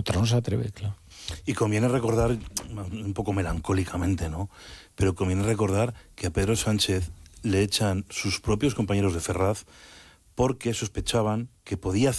Otro no se atreve, claro. Y conviene recordar, un poco melancólicamente, ¿no? Pero conviene recordar que a Pedro Sánchez le echan sus propios compañeros de Ferraz porque sospechaban que podía